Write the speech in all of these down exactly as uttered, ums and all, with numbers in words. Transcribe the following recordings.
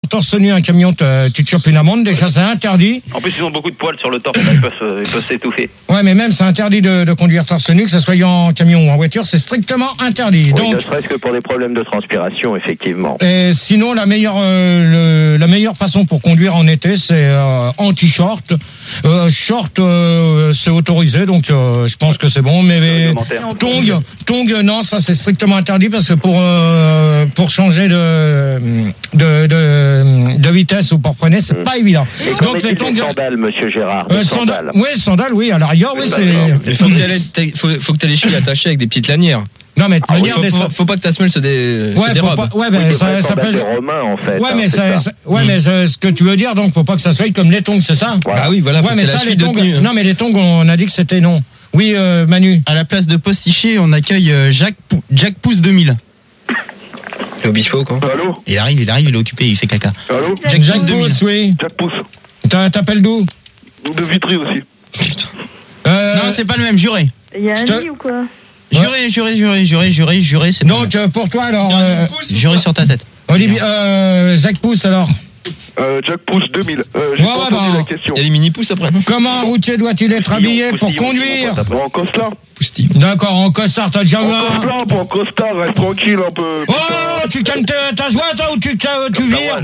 torse nu un camion, tu te chopes une amende. Déjà, c'est interdit. En plus, ils ont beaucoup de poils sur le torse, ils peuvent, se, ils peuvent s'étouffer. Ouais, mais même, c'est interdit de, de conduire torse nu, que ce soit en camion ou en voiture, c'est strictement interdit. Oui, Donc, ne serait-ce que pour des problèmes de transpiration, effectivement. Et sinon, la meilleure, euh, le, la meilleure façon pour conduire en été, c'est euh, en t-shirt. Euh, short, euh, c'est autorisé, donc euh, je pense que c'est bon. Mais, mais tongs, tongs, non, ça c'est strictement interdit parce que pour euh, pour changer de de de, de vitesse ou pour freiner, c'est mmh. pas évident. Et donc les tongs. Sandales, Monsieur Gérard. Euh, sandales. Oui, sandales, oui. À l'arrière, oui, c'est. Il faut que tu aies les chevilles attachées avec des petites lanières. Non mais de ah, manière faut, des... faut, faut pas que ta semelle se, dé... ouais, se dérobe. Pas... Ouais, ben, oui, ça s'appelle romain en fait. Ouais, hein, mais ça, ça. ça... ouais, mmh. mais ce que tu veux dire donc, faut pas que ça soit comme les tongs, c'est ça? Voilà. Ah oui, voilà. Faut ouais, que mais ça, les tongs. tenue, hein. Non, mais les tongs, on a dit que c'était non. Oui, euh, Manu. À la place de Posticher, on accueille Jacques Pou... Jack Pousse deux mille. C'est Obispo quoi. Allô? Il arrive, il arrive, il est occupé, il fait caca. Allô? Jack, Jack Pousse, oui. Jack Pousse. T'appelles d'où? De Vitry aussi. Putain. Euh... Non, c'est pas le même, juré. Il y a un te... lit ou quoi? Juré, juré, juré, juré, juré, juré, c'est donc euh, pour toi alors euh, juré sur ta tête. Olivier, euh, Jacques Pousse alors. Euh, Jack Pousse deux mille. Euh, j'ai ouais, pas ouais, entendu bah, la question. Il y a les mini pousses après. Comment un routier doit-il être habillé pour conduire? En costard. D'accord, en costard, t'as déjà en vu un. costard, pas en costard, reste tranquille un peu. Oh, tu calmes ta, ta joie toi ou tu, tu, tu vires?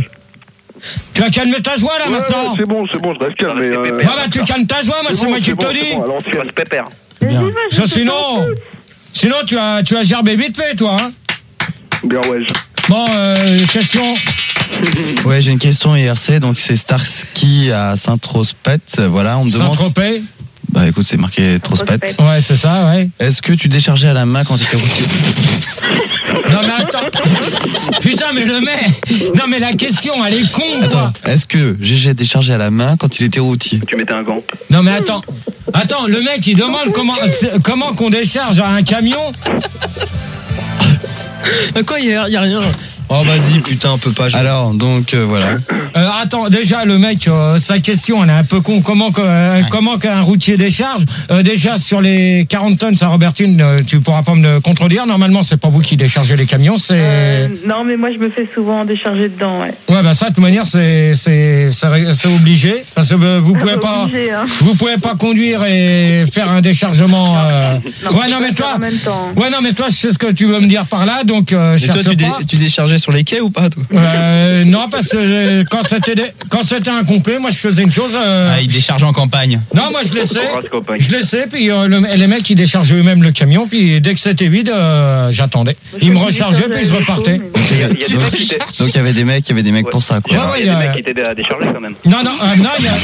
Tu vas calmer ta joie là ouais, maintenant? C'est bon, c'est bon, je reste calme. Mais euh... ah bah tu calmes ta joie, moi c'est, c'est bon, moi qui te bon, le dis. Bon, alors on se pépère. Ça sinon, sinon tu as, tu as gerbé vite fait toi hein. Bien ouais. Bon, euh, question. Ouais, j'ai une question I R C, donc c'est Starsky à Saint-Trospet, voilà, on me demande... Saint-Tropez. Bah écoute, c'est marqué Trospet. Ouais, c'est ça, ouais. Est-ce que tu déchargeais à la main quand tu étais routier? Non mais attends. Putain, mais le mec. Non mais la question, elle est con quoi. Attends, est-ce que G G déchargeait à la main quand il était routier? Tu mettais un gant. Non mais attends. Attends, le mec il demande comment, comment qu'on décharge à un camion. Quoi, il y, y a rien. Oh vas-y putain, on peut pas. Je... Alors donc euh, voilà. Euh, attends, déjà le mec, euh, sa question, elle est un peu con. Comment que, euh, ouais. comment qu'un routier décharge euh, déjà sur les quarante tonnes, ça Robertine, euh, tu pourras pas me contredire. Normalement, c'est pas vous qui déchargez les camions, c'est. Euh, non, mais moi je me fais souvent décharger dedans. Ouais. Ouais, bah ça de toute manière, c'est c'est c'est, c'est obligé parce que euh, vous pouvez pas obligé, hein. vous pouvez pas conduire et faire un déchargement. Euh... Non, ouais non mais toi. En même temps. Ouais non mais toi, je sais ce que tu veux me dire par là, donc. Euh, et toi, tu, dé, tu déchargeais sur les quais ou pas toi? Euh, non, parce que euh, quand c'était des, quand c'était incomplet, moi je faisais une chose. Euh... Ah, il décharge en campagne. Non, moi je laissais, je laissais, puis euh, le, les mecs ils déchargeaient eux-mêmes le camion, puis dès que c'était vide, euh, j'attendais. Ils me rechargeaient, puis je repartais. Donc il y avait des mecs, il y avait des mecs ouais. pour ça, quoi. Il y a, ouais, il y a des mecs qui t'aidaient à décharger quand même. Non, non, euh, non, il y a.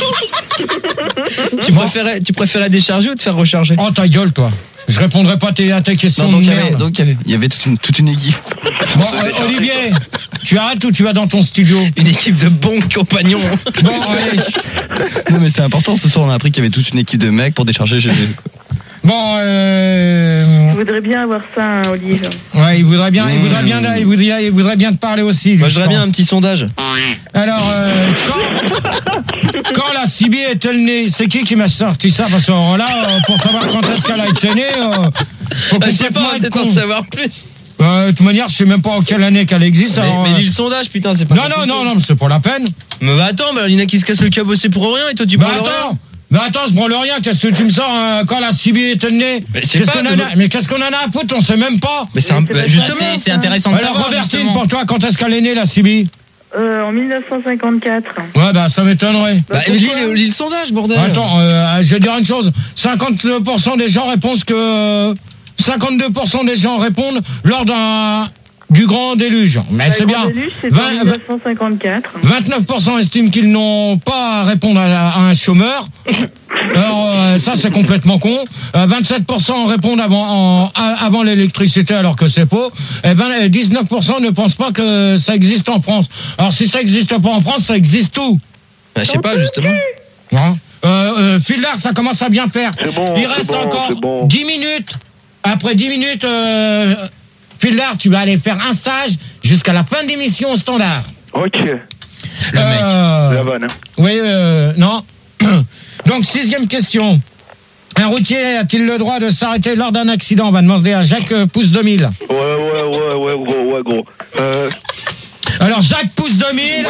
tu préférais, tu préférais décharger ou te faire recharger? Oh ta gueule, toi. Je répondrai pas à tes, à tes questions. Non, donc il y avait, donc il y avait, il y avait toute une, toute une équipe. Bon, euh, Olivier, tu arrêtes ou tu vas dans ton studio? Une équipe de bons compagnons. Bon, allez. Non, mais c'est important. Ce soir, on a appris qu'il y avait toute une équipe de mecs pour décharger G G. Bon, euh... Je voudrais bien avoir ça, hein, Olive. Ouais, il voudrait bien, mmh. il voudrait bien, il voudrait, il voudrait bien te parler aussi. Moi, je voudrais bien un petit sondage. Alors, euh, quand, quand la C B est-elle née? C'est qui qui m'a sorti ça? Parce que là, euh, pour savoir quand est-ce qu'elle a été née, euh, faut bah, je sais pas, peut-être en savoir plus. Euh, de toute manière, je sais même pas en quelle année qu'elle existe. Mais, alors, mais lis le sondage, putain, c'est pas. Non, non, non, non, c'est pas la peine. Mais bah attends, bah, il y en a qui se cassent le cabossé pour rien et toi tu bah branles attends. rien. Mais attends, je branle rien, qu'est-ce que tu me sors hein, quand la C B est née? Mais, qu'est-ce qu'on a, mais qu'est-ce qu'on en a à foutre? On sait même pas. Mais c'est un peu. Justement, c'est, c'est intéressant de alors, savoir. Robertine, justement. pour toi, quand est-ce qu'elle est née, la C B? Euh, en dix-neuf cent cinquante-quatre. Ouais, bah ça m'étonnerait. Bah, bah lis, le, lis le sondage, bordel. Attends, euh, je vais dire une chose. cinquante-deux pour cent des gens répondent que. cinquante-deux pour cent des gens répondent lors d'un. Du grand déluge. Mais bah, c'est bien. Déluge, c'est vingt, en dix-neuf cent cinquante-quatre. vingt-neuf pour cent estiment qu'ils n'ont pas à répondre à, à un chômeur. Alors, euh, ça, c'est complètement con. Euh, vingt-sept pour cent répondent avant, en, avant l'électricité, alors que c'est faux. Et ben, dix-neuf pour cent ne pensent pas que ça existe en France. Alors, si ça n'existe pas en France, ça existe où? Bah, je sais pas, justement. Hein euh, euh, Fildar, ça commence à bien faire. Bon, il reste bon, encore bon. dix minutes. Après dix minutes, euh, Fildar, tu vas aller faire un stage jusqu'à la fin de l'émission au standard. Ok. Le euh, mec. La bonne. Hein. Oui, euh, non. Donc, sixième question. Un routier a-t-il le droit de s'arrêter lors d'un accident? On va demander à Jacques Pousse deux mille. Ouais, ouais, ouais, ouais, gros, ouais, gros. Euh... Alors, Jacques Pousse deux mille.